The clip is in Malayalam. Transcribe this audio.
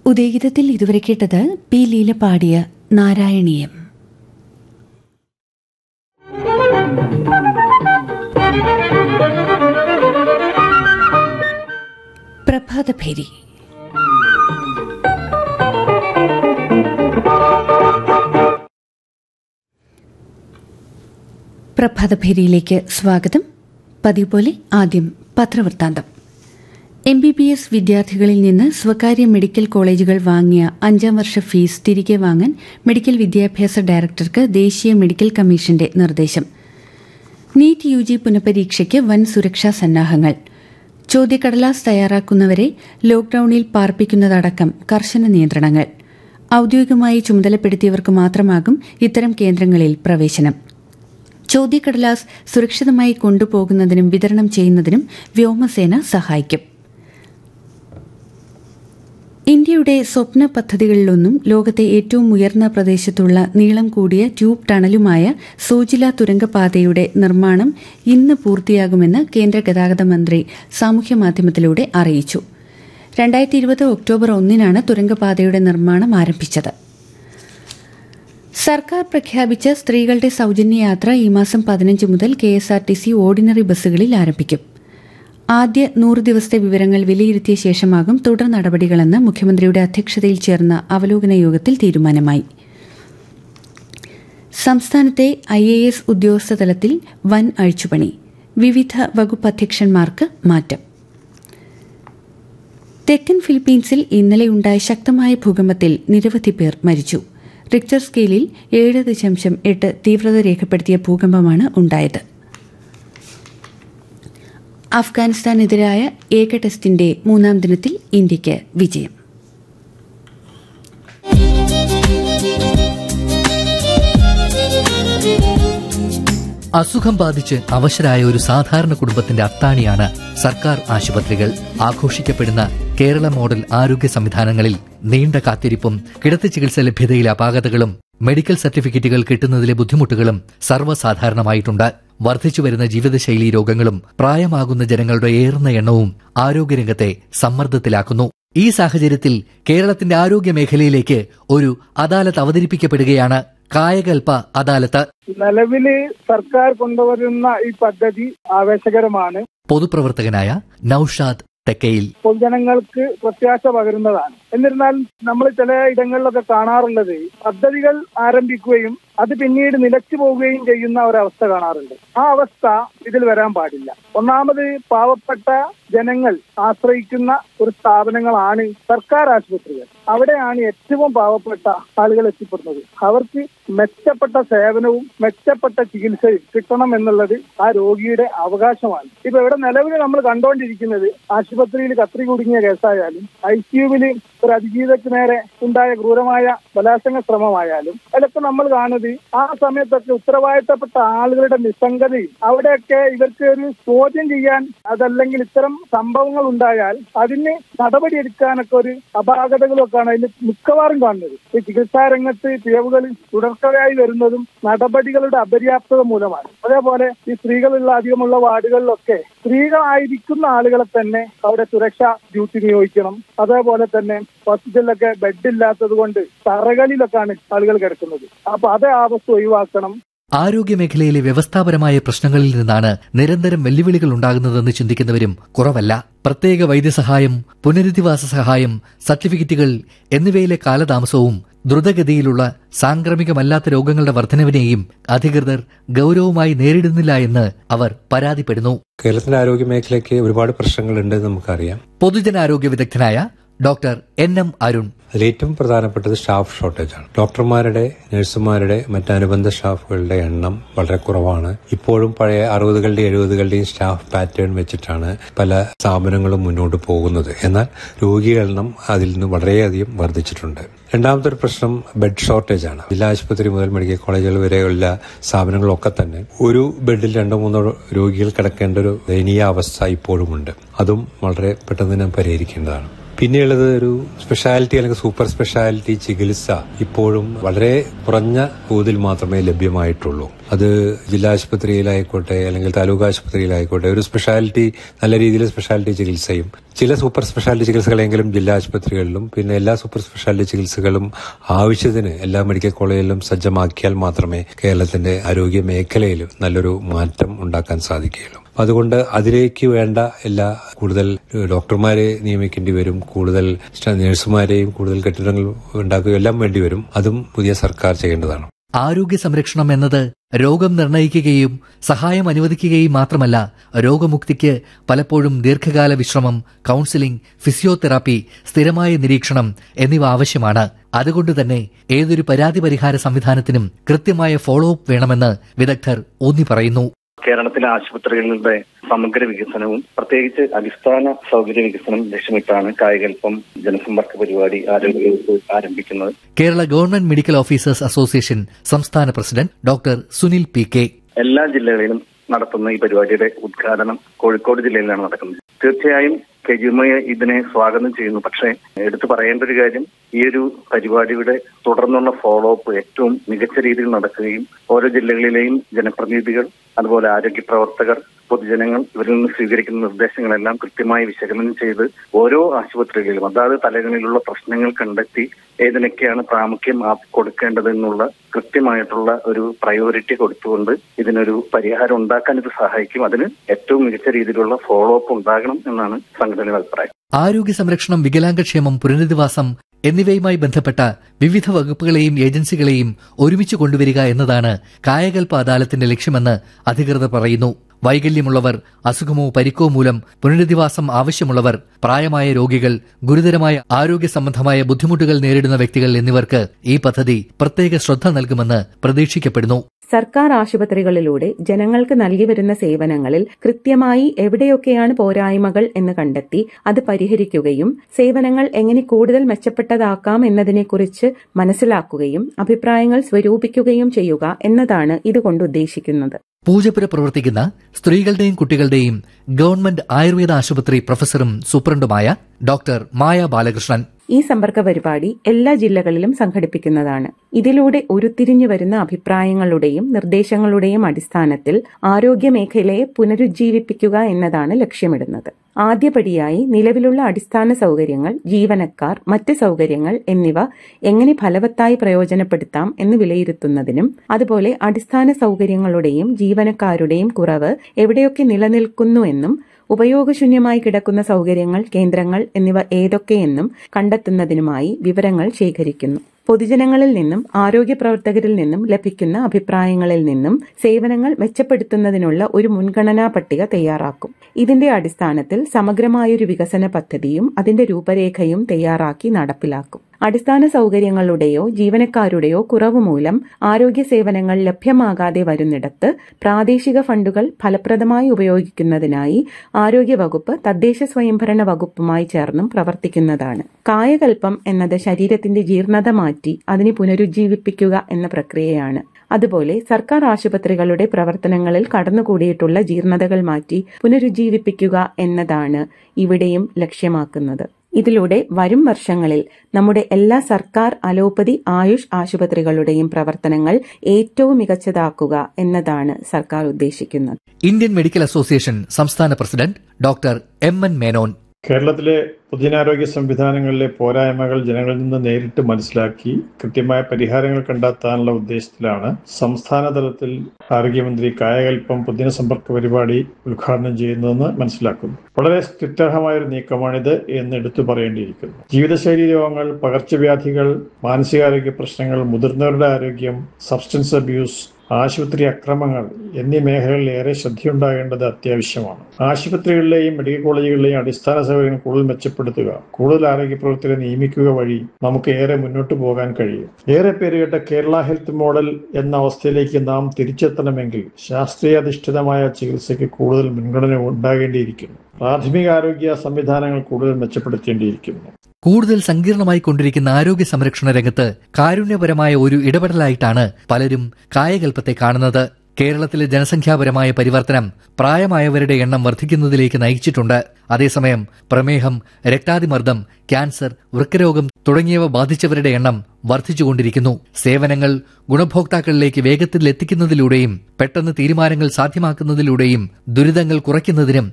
ഉദയഗീതത്തിൽ ഇതുവരെ കേട്ടത് പി ലീല പാടിയ നാരായണീയം. പ്രഭാതഭേരി. പ്രഭാതഭേരിയിലേക്ക് സ്വാഗതം. പതിവ് പോലെ ആദ്യം പത്രവൃത്താന്തം. MBBS വിദ്യാർത്ഥികളിൽ നിന്ന് സ്വകാര്യ മെഡിക്കൽ കോളേജുകൾ വാങ്ങിയ 5ാം വർഷ ഫീസ് തിരികെ വാങ്ങാൻ മെഡിക്കൽ വിദ്യാഭ്യാസ ഡയറക്ടർക്ക് ദേശീയ മെഡിക്കൽ കമ്മീഷന്റെ നിർദ്ദേശം. നീറ്റ് UG പുനഃപരീക്ഷയ്ക്ക് വൻ സുരക്ഷാ സന്നാഹങ്ങൾ. ചോദ്യക്കടലാസ് തയ്യാറാക്കുന്നവരെ ലോക്ഡൌണിൽ പാർപ്പിക്കുന്നതടക്കം കർശന നിയന്ത്രണങ്ങൾ. ഔദ്യോഗികമായി ചുമതലപ്പെടുത്തിയവർക്ക് മാത്രമാകും ഇത്തരം കേന്ദ്രങ്ങളിൽ പ്രവേശനം. ചോദ്യക്കടലാസ് സുരക്ഷിതമായി കൊണ്ടുപോകുന്നതിനും വിതരണം ചെയ്യുന്നതിനും വ്യോമസേന സഹായിക്കും. ഇന്ത്യയുടെ സ്വപ്ന പദ്ധതികളിലൊന്നും ലോകത്തെ ഏറ്റവും ഉയർന്ന പ്രദേശത്തുള്ള നീളം കൂടിയ ട്യൂബ് ടണലുമായ സോജില തുരങ്കപാതയുടെ നിർമ്മാണം ഇന്ന് പൂർത്തിയാകുമെന്ന് കേന്ദ്ര ഗതാഗത മന്ത്രി സാമൂഹ്യമാധ്യമത്തിലൂടെ അറിയിച്ചു. 2020 ഒക്ടോബർ 1-നാണ് തുരങ്കപാതയുടെ നിർമ്മാണം ആരംഭിച്ചത്. സർക്കാർ പ്രഖ്യാപിച്ച സ്ത്രീകളുടെ സൌജന്യ യാത്ര ഈ മാസം 15 മുതൽ KSRTC ഓർഡിനറി ബസ്സുകളിൽ ആരംഭിക്കും. ആദ്യ 100 ദിവസത്തെ വിവരങ്ങൾ വിലയിരുത്തിയ ശേഷമാകും തുടർ നടപടികളെന്ന് മുഖ്യമന്ത്രിയുടെ അധ്യക്ഷതയിൽ ചേർന്ന അവലോകന യോഗത്തിൽ തീരുമാനമായി. സംസ്ഥാനത്തെ IAS ഉദ്യോഗസ്ഥ തലത്തിൽ വൻ അഴിച്ചുപണി. വിവിധ വകുപ്പ് അധ്യക്ഷന്മാർക്ക് മാറ്റം. തെക്കൻ ഫിലിപ്പീൻസിൽ ഇന്നലെയുണ്ടായ ശക്തമായ ഭൂകമ്പത്തിൽ നിരവധി പേർ മരിച്ചു. റിക്ടർ സ്കെയിലിൽ 7.8 തീവ്രത രേഖപ്പെടുത്തിയ ഭൂകമ്പമാണ് ഉണ്ടായത്. അഫ്ഗാനിസ്ഥാനെതിരായ ഏക ടെസ്റ്റിന്റെ 3-ാം ദിനത്തിൽ ഇന്ത്യയ്ക്ക് വിജയം. അസുഖം ബാധിച്ച് അവശരായ ഒരു സാധാരണ കുടുംബത്തിന്റെ അത്താണിയാണ് സർക്കാർ ആശുപത്രികൾ. ആഘോഷിക്കപ്പെടുന്ന കേരള മോഡൽ ആരോഗ്യ സംവിധാനങ്ങളിൽ നീണ്ട കാത്തിരിപ്പും കിടത്തി ചികിത്സ ലഭ്യതയിലെ അപാകതകളും മെഡിക്കൽ സർട്ടിഫിക്കറ്റുകൾ കിട്ടുന്നതിലെ ബുദ്ധിമുട്ടുകളും സർവ്വസാധാരണമായിട്ടുണ്ട്. വർദ്ധിച്ചുവരുന്ന ജീവിതശൈലീ രോഗങ്ങളും പ്രായമാകുന്ന ജനങ്ങളുടെ ഏറുന്ന എണ്ണവും ആരോഗ്യരംഗത്തെ സമ്മർദ്ദത്തിലാക്കുന്നു. ഈ സാഹചര്യത്തിൽ കേരളത്തിന്റെ ആരോഗ്യ മേഖലയിലേക്ക് ഒരു അദാലത്ത് അവതരിപ്പിക്കപ്പെടുകയാണ്. കായകൽപ അദാലത്ത്. നിലവില് സർക്കാർ കൊണ്ടുവരുന്ന ഈ പദ്ധതി ആവേശകരമാണ്. പൊതുപ്രവർത്തകനായ നൌഷാദ് തെക്കയിൽ. പൊതുജനങ്ങൾക്ക് പ്രത്യാശ പകരുന്നതാണ്. എന്നിരുന്നാൽ നമ്മൾ ചില ഇടങ്ങളിലൊക്കെ കാണാറുള്ളത് പദ്ധതികൾ ആരംഭിക്കുകയും അത് പിന്നീട് നിലച്ചു പോവുകയും ചെയ്യുന്ന ഒരവസ്ഥ കാണാറുണ്ട്. ആ അവസ്ഥ ഇതിൽ വരാൻ പാടില്ല. ഒന്നാമത് പാവപ്പെട്ട ജനങ്ങൾ ആശ്രയിക്കുന്ന ഒരു സ്ഥാപനങ്ങളാണ് സർക്കാർ ആശുപത്രികൾ. അവിടെയാണ് ഏറ്റവും പാവപ്പെട്ട ആളുകൾ എത്തിപ്പെടുന്നത്. അവർക്ക് മെച്ചപ്പെട്ട സേവനവും മെച്ചപ്പെട്ട ചികിത്സയും കിട്ടണം എന്നുള്ളത് ആ രോഗിയുടെ അവകാശമാണ്. ഇപ്പൊ ഇവിടെ നിലവിൽ നമ്മൾ കണ്ടുകൊണ്ടിരിക്കുന്നത് ആശുപത്രിയിൽ കത്രി കുടുങ്ങിയ കേസായാലും ICUവിൽ ഒരു അതിജീവിതയ്ക്ക് നേരെ ഉണ്ടായ ക്രൂരമായ ബലാത്സംഗ ശ്രമമായാലും അതൊക്കെ നമ്മൾ കാണുന്നത് ആ സമയത്തൊക്കെ ഉത്തരവാദിത്തപ്പെട്ട ആളുകളുടെ നിസ്സംഗതയും അവിടെയൊക്കെ ഇവർക്ക് ഒരു ചോദ്യം ചെയ്യാൻ അതല്ലെങ്കിൽ ഇത്തരം സംഭവങ്ങൾ ഉണ്ടായാൽ അതിന് നടപടിയെടുക്കാനൊക്കെ ഒരു അപാകതകളൊക്കെയാണ് അതിന് മിക്കവാറും കാണുന്നത്. ഈ ചികിത്സാ രംഗത്ത് പിഴവുകൾ തുടർക്കഥയായി വരുന്നതും നടപടികളുടെ അപര്യാപ്തത മൂലമാണ്. അതേപോലെ ഈ സ്ത്രീകളുള്ള അധികമുള്ള വാർഡുകളിലൊക്കെ സ്ത്രീകളായിരിക്കുന്ന ആളുകളെ തന്നെ അവിടെ സുരക്ഷാ ഡ്യൂട്ടി നിയോഗിക്കണം. അതേപോലെ തന്നെ ഹോസ്പിറ്റലിലൊക്കെ ബെഡ് ഇല്ലാത്തത് കൊണ്ട് തറകളിലൊക്കെയാണ് ആളുകൾ കിടക്കുന്നത്. അപ്പൊ അതേ അവസ്ഥ ഒഴിവാക്കണം. ആരോഗ്യമേഖലയിലെ വ്യവസ്ഥാപരമായ പ്രശ്നങ്ങളിൽ നിന്നാണ് നിരന്തരം വെല്ലുവിളികൾ ഉണ്ടാകുന്നതെന്ന് ചിന്തിക്കുന്നവരും കുറവല്ല. പ്രത്യേക വൈദ്യസഹായം, പുനരധിവാസ സഹായം, സർട്ടിഫിക്കറ്റുകൾ എന്നിവയിലെ കാലതാമസവും ദ്രുതഗതിയിലുള്ള സാംക്രമികമല്ലാത്ത രോഗങ്ങളുടെ വർധനവിനെയും അധികൃതർ ഗൌരവമായി നേരിടുന്നില്ല എന്ന് അവർ പരാതിപ്പെടുന്നു. കേരളത്തിന്റെ ആരോഗ്യ മേഖലയ്ക്ക് ഒരുപാട് പ്രശ്നങ്ങളുണ്ടെന്ന് നമുക്കറിയാം. പൊതുജനാരോഗ്യ വിദഗ്ധനായ ഡോക്ടർ NM അരുൺ. അതിലേറ്റവും പ്രധാനപ്പെട്ടത് സ്റ്റാഫ് ഷോർട്ടേജാണ്. ഡോക്ടർമാരുടെ, നഴ്സുമാരുടെ, മറ്റനുബന്ധ സ്റ്റാഫുകളുടെ എണ്ണം വളരെ കുറവാണ്. ഇപ്പോഴും പഴയ 60കളുടെയും 70കളുടെയും സ്റ്റാഫ് പാറ്റേൺ വെച്ചിട്ടാണ് പല സ്ഥാപനങ്ങളും മുന്നോട്ട് പോകുന്നത്. എന്നാൽ രോഗികളുടെ എണ്ണം അതിൽ നിന്ന് വളരെയധികം വർദ്ധിച്ചിട്ടുണ്ട്. രണ്ടാമത്തെ ഒരു പ്രശ്നം ബെഡ് ഷോർട്ടേജ് ആണ്. ജില്ലാ ആശുപത്രി മുതൽ മെഡിക്കൽ കോളേജുകൾ വരെയുള്ള സ്ഥാപനങ്ങളൊക്കെ തന്നെ ഒരു ബെഡിൽ 2-3 രോഗികൾ കിടക്കേണ്ട ഒരു ദയനീയ അവസ്ഥ ഇപ്പോഴുമുണ്ട്. അതും വളരെ പെട്ടെന്ന് തന്നെ പരിഹരിക്കേണ്ടതാണ്. പിന്നെയുള്ളത് ഒരു സ്പെഷ്യാലിറ്റി അല്ലെങ്കിൽ സൂപ്പർ സ്പെഷ്യാലിറ്റി ചികിത്സ ഇപ്പോഴും വളരെ കുറഞ്ഞ തോതിൽ മാത്രമേ ലഭ്യമായിട്ടുള്ളൂ. അത് ജില്ലാ ആശുപത്രിയിലായിക്കോട്ടെ അല്ലെങ്കിൽ താലൂക്ക് ആശുപത്രിയിലായിക്കോട്ടെ ഒരു സ്പെഷ്യാലിറ്റി നല്ല രീതിയിൽ സ്പെഷ്യാലിറ്റി ചികിത്സയും ചില സൂപ്പർ സ്പെഷ്യാലിറ്റി ചികിത്സകളെങ്കിലും ജില്ലാ ആശുപത്രികളിലും പിന്നെ എല്ലാ സൂപ്പർ സ്പെഷ്യാലിറ്റി ചികിത്സകളും ആവശ്യത്തിന് എല്ലാ മെഡിക്കൽ കോളേജിലും സജ്ജമാക്കിയാൽ മാത്രമേ കേരളത്തിന്റെ ആരോഗ്യ മേഖലയിൽ നല്ലൊരു മാറ്റം ഉണ്ടാക്കാൻ സാധിക്കുകയുള്ളൂ. അതുകൊണ്ട് അതിലേക്ക് വേണ്ട എല്ലാ കൂടുതൽ ഡോക്ടർമാരെ നിയമിക്കേണ്ടി വരും, കൂടുതൽ നഴ്സുമാരെയും കൂടുതൽ കെട്ടിടങ്ങൾ ഉണ്ടാക്കുകയും എല്ലാം വേണ്ടി വരും. അതും പുതിയ സർക്കാർ ചെയ്യേണ്ടതാണ്. ആരോഗ്യ സംരക്ഷണം എന്നത് രോഗം നിർണയിക്കുകയും സഹായം അനുവദിക്കുകയും മാത്രമല്ല, രോഗമുക്തിക്ക് പലപ്പോഴും ദീർഘകാല വിശ്രമം, കൌൺസിലിംഗ്, ഫിസിയോതെറാപ്പി, സ്ഥിരമായ നിരീക്ഷണം എന്നിവ ആവശ്യമാണ്. അതുകൊണ്ട് തന്നെ ഏതൊരു പരാതി പരിഹാര സംവിധാനത്തിനും കൃത്യമായ ഫോളോ അപ്പ് വേണമെന്ന് വിദഗ്ധർ ഊന്നി പറയുന്നു. കേരളത്തിലെ ആശുപത്രികളുടെ സമഗ്ര വികസനവും പ്രത്യേകിച്ച് അടിസ്ഥാന സൗകര്യ വികസനം ലക്ഷ്യമിട്ടാണ് കായകൽപ്പം ജനസമ്പർക്ക പരിപാടി ആരോഗ്യവകുപ്പ് ആരംഭിക്കുന്നത്. Kerala government medical officers association സംസ്ഥാന പ്രസിഡന്റ് ഡോക്ടർ സുനിൽ പി.കെ. എല്ലാ ജില്ലകളിലും നടത്തുന്ന ഈ പരിപാടിയുടെ ഉദ്ഘാടനം കോഴിക്കോട് ജില്ലയിലാണ് നടക്കുന്നത്. തീർച്ചയായും KGMI ഇതിനെ സ്വാഗതം ചെയ്യുന്നു. പക്ഷേ എടുത്തു പറയേണ്ട ഒരു കാര്യം, ഈ ഒരു പരിപാടിയുടെ തുടർന്നുള്ള ഫോളോ അപ്പ് ഏറ്റവും മികച്ച രീതിയിൽ നടക്കുകയും ഓരോ ജില്ലകളിലെയും ജനപ്രതിനിധികൾ, അതുപോലെ ആരോഗ്യ പ്രവർത്തകർ, പൊതുജനങ്ങൾ ഇവരിൽ നിന്ന് സ്വീകരിക്കുന്ന നിർദ്ദേശങ്ങളെല്ലാം കൃത്യമായി വിശകലനം ചെയ്ത് ഓരോ ആശുപത്രികളിലും അതാത് തലങ്ങളിലുള്ള പ്രശ്നങ്ങൾ കണ്ടെത്തി ഏതിനൊക്കെയാണ് പ്രാമുഖ്യം കൊടുക്കേണ്ടതെന്നുള്ള കൃത്യമായിട്ടുള്ള ഒരു പ്രയോറിറ്റി കൊടുത്തുകൊണ്ട് ഇതിനൊരു പരിഹാരം ഉണ്ടാക്കാൻ ഇത് സഹായിക്കും. അതിന് ഏറ്റവും മികച്ച രീതിയിലുള്ള ഫോളോ അപ്പ് ഉണ്ടാകണം എന്നാണ് സംഘടനയുടെ അഭിപ്രായം. ആരോഗ്യ സംരക്ഷണം, വികലാംഗക്ഷേമം, പുനരധിവാസം എന്നിവയുമായി ബന്ധപ്പെട്ട വിവിധ വകുപ്പുകളെയും ഏജൻസികളെയും ഒരുമിച്ച് കൊണ്ടുവരിക എന്നതാണ് കായകൽപ്പ അദാലത്തിന്റെ ലക്ഷ്യമെന്ന് അധികൃതർ പറയുന്നു. വൈകല്യമുള്ളവർ, അസുഖമോ പരിക്കോ മൂലം പുനരധിവാസം ആവശ്യമുള്ളവർ, പ്രായമായ രോഗികൾ, ഗുരുതരമായ ആരോഗ്യ സംബന്ധമായ ബുദ്ധിമുട്ടുകൾ നേരിടുന്ന വ്യക്തികൾ എന്നിവർക്ക് ഈ പദ്ധതി പ്രത്യേക ശ്രദ്ധ നൽകുമെന്ന് പ്രതീക്ഷിക്കപ്പെടുന്നു. സർക്കാർ ആശുപത്രികളിലൂടെ ജനങ്ങൾക്ക് നൽകി വരുന്ന സേവനങ്ങളിൽ കൃത്യമായി എവിടെയൊക്കെയാണ് പോരായ്മകൾ എന്ന് കണ്ടെത്തി അത് പരിഹരിക്കുകയും സേവനങ്ങൾ എങ്ങനെ കൂടുതൽ മെച്ചപ്പെട്ടതാക്കാം എന്നതിനെക്കുറിച്ച് മനസ്സിലാക്കുകയും അഭിപ്രായങ്ങൾ സ്വരൂപിക്കുകയും ചെയ്യുക എന്നതാണ് ഇതുകൊണ്ട് ഉദ്ദേശിക്കുന്നത്. പൂജപ്പുര പ്രവർത്തിക്കുന്ന സ്ത്രീകളുടെയും കുട്ടികളുടെയും ഗവൺമെന്റ് ആയുർവേദ ആശുപത്രി പ്രൊഫസറും സൂപ്രണ്ടുമായ ഡോക്ടർ മായ ബാലകൃഷ്ണൻ. ഈ സമ്പർക്ക പരിപാടി എല്ലാ ജില്ലകളിലും സംഘടിപ്പിക്കുന്നതാണ്. ഇതിലൂടെ ഉരുത്തിരിഞ്ഞു വരുന്ന അഭിപ്രായങ്ങളുടെയും നിർദ്ദേശങ്ങളുടെയും അടിസ്ഥാനത്തിൽ ആരോഗ്യ മേഖലയെ പുനരുജ്ജീവിപ്പിക്കുക എന്നതാണ് ലക്ഷ്യമിടുന്നത്. ആദ്യപടിയായി നിലവിലുള്ള അടിസ്ഥാന സൗകര്യങ്ങൾ, ജീവനക്കാർ, മറ്റ് സൗകര്യങ്ങൾ എന്നിവ എങ്ങനെ ഫലവത്തായി പ്രയോജനപ്പെടുത്താം എന്ന് വിലയിരുത്തുന്നതിനും അതുപോലെ അടിസ്ഥാന സൗകര്യങ്ങളുടെയും ജീവനക്കാരുടെയും കുറവ് എവിടെയൊക്കെ നിലനിൽക്കുന്നുവെന്നും ഉപയോഗശൂന്യമായി കിടക്കുന്ന സൗകര്യങ്ങൾ, കേന്ദ്രങ്ങൾ എന്നിവ ഏതൊക്കെയെന്നും കണ്ടെത്തുന്നതിനുമായി വിവരങ്ങൾ ശേഖരിക്കുന്നു. പൊതുജനങ്ങളിൽ നിന്നും ആരോഗ്യ പ്രവർത്തകരിൽ നിന്നും ലഭിക്കുന്ന അഭിപ്രായങ്ങളിൽ നിന്നും സേവനങ്ങൾ മെച്ചപ്പെടുത്തുന്നതിനുള്ള ഒരു മുൻഗണനാ പട്ടിക തയ്യാറാക്കും. ഇതിന്റെ അടിസ്ഥാനത്തിൽ സമഗ്രമായൊരു വികസന പദ്ധതിയും അതിന്റെ രൂപരേഖയും തയ്യാറാക്കി നടപ്പിലാക്കും. അടിസ്ഥാന സൗകര്യങ്ങളുടെയോ ജീവനക്കാരുടെയോ കുറവ് മൂലം ആരോഗ്യ സേവനങ്ങൾ ലഭ്യമാകാതെ വരുന്നിടത്ത് പ്രാദേശിക ഫണ്ടുകൾ ഫലപ്രദമായി ഉപയോഗിക്കുന്നതിനായി ആരോഗ്യവകുപ്പ് തദ്ദേശ സ്വയംഭരണ വകുപ്പുമായി ചേർന്നും പ്രവർത്തിക്കുന്നതാണ്. കായകൽപ്പം എന്നത് ശരീരത്തിന്റെ ജീർണത മാറ്റി അതിനെ പുനരുജ്ജീവിപ്പിക്കുക എന്ന പ്രക്രിയയാണ്. അതുപോലെ സർക്കാർ ആശുപത്രികളുടെ പ്രവർത്തനങ്ങളിൽ കടന്നുകൂടിയിട്ടുള്ള ജീർണതകൾ മാറ്റി പുനരുജ്ജീവിപ്പിക്കുക എന്നതാണ് ഇവിടെയും ലക്ഷ്യമാക്കുന്നത്. ഇതിലൂടെ വരും വർഷങ്ങളിൽ നമ്മുടെ എല്ലാ സർക്കാർ അലോപ്പതി, ആയുഷ് ആശുപത്രികളുടെയും പ്രവർത്തനങ്ങൾ ഏറ്റവും മികച്ചതാക്കുക എന്നതാണ് സർക്കാർ ഉദ്ദേശിക്കുന്നത്. ഇന്ത്യൻ മെഡിക്കൽ അസോസിയേഷൻ സംസ്ഥാന പ്രസിഡന്റ് ഡോക്ടർ MN മേനോൻ. കേരളത്തിലെ പൊതുജനാരോഗ്യ സംവിധാനങ്ങളിലെ പോരായ്മകൾ ജനങ്ങളിൽ നിന്ന് നേരിട്ട് മനസ്സിലാക്കി കൃത്യമായ പരിഹാരങ്ങൾ കണ്ടെത്താനുള്ള ഉദ്ദേശത്തിലാണ് സംസ്ഥാന തലത്തിൽ ആരോഗ്യമന്ത്രി കായകൽപ്പം പൊതുജന സമ്പർക്ക പരിപാടി ഉദ്ഘാടനം ചെയ്യുന്നതെന്ന് മനസ്സിലാക്കുന്നു. വളരെ സ്തുത്യർഹമായൊരു നീക്കമാണിത് എന്ന് എടുത്തു പറയേണ്ടിയിരിക്കുന്നു. ജീവിതശൈലി രോഗങ്ങൾ, പകർച്ചവ്യാധികൾ, മാനസികാരോഗ്യ പ്രശ്നങ്ങൾ, മുതിർന്നവരുടെ ആരോഗ്യം, സബ്സ്റ്റൻസ് അബ്യൂസ്, ആശുപത്രി അക്രമങ്ങൾ എന്നീ മേഖലകളിൽ ഏറെ ശ്രദ്ധയുണ്ടാകേണ്ടത് അത്യാവശ്യമാണ്. ആശുപത്രികളിലെയും മെഡിക്കൽ കോളേജുകളിലെയും അടിസ്ഥാന സൗകര്യങ്ങൾ കൂടുതൽ മെച്ചപ്പെടുത്തുക, കൂടുതൽ ആരോഗ്യ പ്രവർത്തകരെ നിയമിക്കുക വഴി നമുക്ക് ഏറെ മുന്നോട്ട് പോകാൻ കഴിയും. ഏറെ പേരുകേട്ട കേരള ഹെൽത്ത് മോഡൽ എന്ന അവസ്ഥയിലേക്ക് നാം തിരിച്ചെത്തണമെങ്കിൽ ശാസ്ത്രീയാധിഷ്ഠിതമായ ചികിത്സയ്ക്ക് കൂടുതൽ മുൻഗണന ഉണ്ടാകേണ്ടിയിരിക്കുന്നു. പ്രാഥമിക ആരോഗ്യ സംവിധാനങ്ങൾ കൂടുതൽ മെച്ചപ്പെടുത്തേണ്ടിയിരിക്കുന്നു. കൂടുതൽ സങ്കീർണമായി കൊണ്ടിരിക്കുന്ന ആരോഗ്യ സംരക്ഷണ രംഗത്ത് കാരുണ്യപരമായ ഒരു ഇടപെടലായിട്ടാണ് പലരും കായകൽപ്പത്തെ കാണുന്നത്. കേരളത്തിലെ ജനസംഖ്യാപരമായ പരിവർത്തനം പ്രായമായവരുടെ എണ്ണം വർദ്ധിക്കുന്നതിലേക്ക് നയിച്ചിട്ടുണ്ട്. അതേസമയം പ്രമേഹം, രക്താതിമർദ്ദം, ക്യാൻസർ, വൃക്കരോഗം തുടങ്ങിയവ ബാധിച്ചവരുടെ എണ്ണം വർദ്ധിച്ചുകൊണ്ടിരിക്കുന്നു. സേവനങ്ങൾ ഗുണഭോക്താക്കളിലേക്ക് വേഗത്തിൽ എത്തിക്കുന്നതിലൂടെയും പെട്ടെന്ന് തീരുമാനങ്ങൾ സാധ്യമാക്കുന്നതിലൂടെയും ദുരിതങ്ങൾ കുറയ്ക്കുന്നതിനും